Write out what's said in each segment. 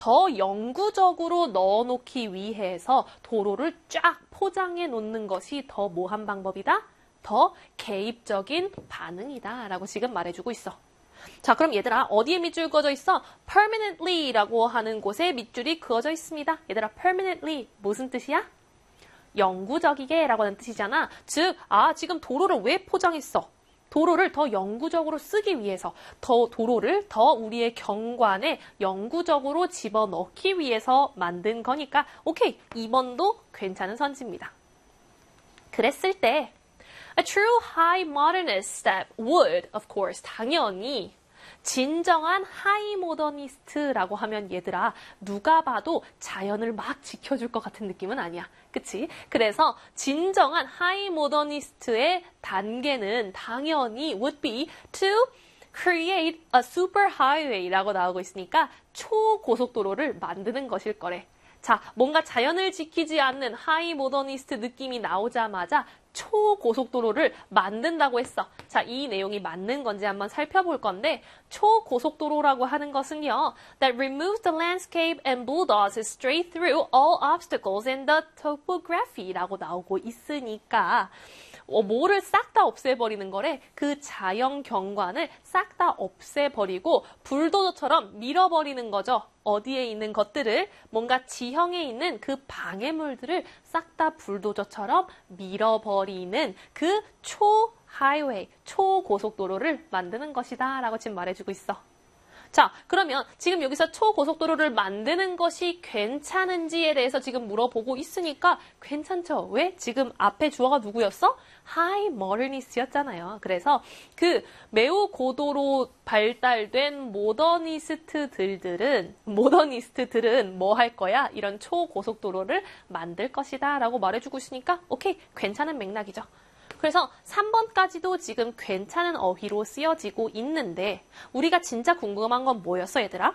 더 영구적으로 넣어놓기 위해서 도로를 쫙 포장해 놓는 것이 더 뭐한 방법이다? 더 개입적인 반응이다 라고 지금 말해주고 있어. 자, 그럼 얘들아 어디에 밑줄 그어져 있어? permanently 라고 하는 곳에 밑줄이 그어져 있습니다. 얘들아 permanently 무슨 뜻이야? 영구적이게 라고는 뜻이잖아. 즉, 지금 도로를 왜 포장했어? 도로를 더 영구적으로 쓰기 위해서, 도로를 더 우리의 경관에 영구적으로 집어넣기 위해서 만든 거니까 오케이, 2번도 괜찮은 선지입니다. 그랬을 때 A true high modernist step would, of course, 당연히 진정한 하이 모더니스트라고 하면 얘들아 누가 봐도 자연을 막 지켜줄 것 같은 느낌은 아니야. 그치? 그래서 진정한 하이 모더니스트의 단계는 당연히 would be to create a super highway라고 나오고 있으니까 초고속도로를 만드는 것일 거래. 자, 뭔가 자연을 지키지 않는 하이 모더니스트 느낌이 나오자마자 초고속도로를 만든다고 했어. 자, 이 내용이 맞는 건지 한번 살펴볼 건데 초고속도로라고 하는 것은요. That removes the landscape and bulldozes straight through all obstacles in the topography 라고 나오고 있으니까 뭐를 싹 다 없애버리는 거래. 그 자연 경관을 싹 다 없애버리고 불도저처럼 밀어버리는 거죠. 어디에 있는 것들을 뭔가 지형에 있는 그 방해물들을 싹 다 불도저처럼 밀어버리는 그 초하이웨이, 초고속도로를 만드는 것이다 라고 지금 말해주고 있어. 자, 그러면 지금 여기서 초고속도로를 만드는 것이 괜찮은지에 대해서 지금 물어보고 있으니까 괜찮죠? 왜? 지금 앞에 주어가 누구였어? High Modernist였잖아요. 그래서 그 매우 고도로 발달된 모더니스트들은 뭐 할 거야? 이런 초고속도로를 만들 것이다 라고 말해주고 있으니까 오케이, 괜찮은 맥락이죠. 그래서 3번까지도 지금 괜찮은 어휘로 쓰여지고 있는데 우리가 진짜 궁금한 건 뭐였어, 얘들아?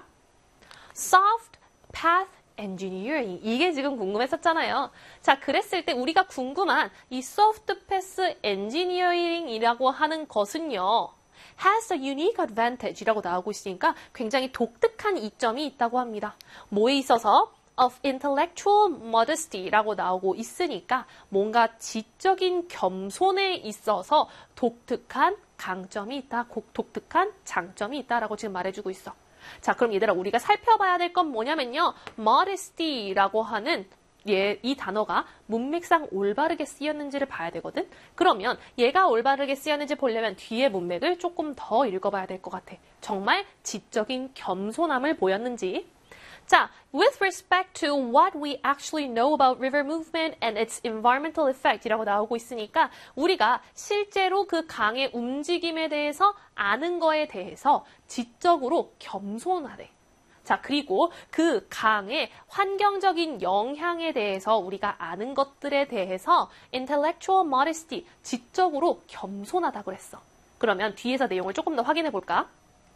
Soft Path Engineering. 이게 지금 궁금했었잖아요. 자, 그랬을 때 우리가 궁금한 이 Soft Path Engineering이라고 하는 것은요. has a unique advantage라고 나오고 있으니까 굉장히 독특한 이점이 있다고 합니다. 뭐에 있어서? of intellectual modesty라고 나오고 있으니까 뭔가 지적인 겸손에 있어서 독특한 강점이 있다, 독특한 장점이 있다라고 지금 말해주고 있어. 자, 그럼 얘들아 우리가 살펴봐야 될 건 뭐냐면요. modesty라고 하는 이 단어가 문맥상 올바르게 쓰였는지를 봐야 되거든. 그러면 얘가 올바르게 쓰였는지 보려면 뒤에 문맥을 조금 더 읽어봐야 될 것 같아. 정말 지적인 겸손함을 보였는지. 자, with respect to what we actually know about river movement and its environmental effect 이라고 나오고 있으니까 우리가 실제로 그 강의 움직임에 대해서 아는 거에 대해서 지적으로 겸손하래. 자, 그리고 그 강의 환경적인 영향에 대해서 우리가 아는 것들에 대해서 intellectual modesty, 지적으로 겸손하다 그랬어. 그러면 뒤에서 내용을 조금 더 확인해 볼까?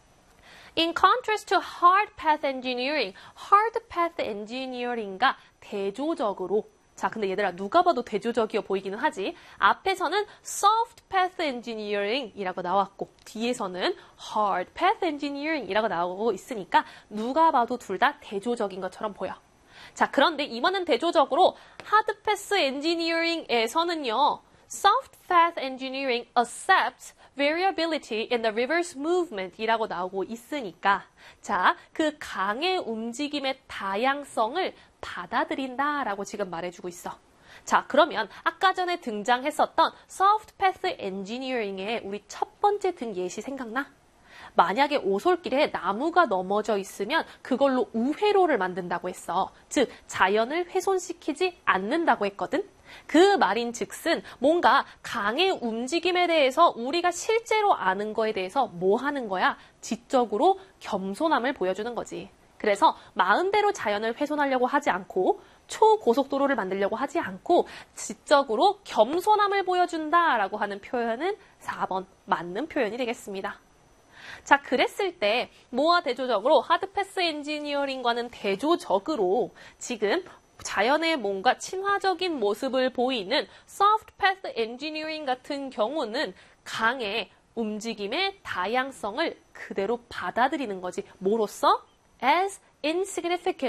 In contrast to hard path engineering, hard path engineering과 대조적으로 자, 근데 얘들아 누가 봐도 대조적이어 보이기는 하지. 앞에서는 soft path engineering이라고 나왔고 뒤에서는 hard path engineering이라고 나오고 있으니까 누가 봐도 둘 다 대조적인 것처럼 보여. 자, 그런데 이번엔 대조적으로 hard path engineering에서는요. soft path engineering accepts variability in the river's movement 이라고 나오고 있으니까 자, 그 강의 움직임의 다양성을 받아들인다 라고 지금 말해주고 있어. 자, 그러면 아까 전에 등장했었던 soft path engineering의 우리 첫 번째 등 예시 생각나? 만약에 오솔길에 나무가 넘어져 있으면 그걸로 우회로를 만든다고 했어. 즉, 자연을 훼손시키지 않는다고 했거든. 그 말인 즉슨 뭔가 강의 움직임에 대해서 우리가 실제로 아는 거에 대해서 뭐 하는 거야? 지적으로 겸손함을 보여주는 거지. 그래서 마음대로 자연을 훼손하려고 하지 않고 초고속도로를 만들려고 하지 않고 지적으로 겸손함을 보여준다라고 하는 표현은 4번 맞는 표현이 되겠습니다. 자, 그랬을 때 뭐와 대조적으로 하드패스 엔지니어링과는 대조적으로 지금 자연의 뭔가 친화적인 모습을 보이는 soft path engineering 같은 경우는 강의 움직임의 다양성을 그대로 받아들이는 거지. 뭐로써? As insignificant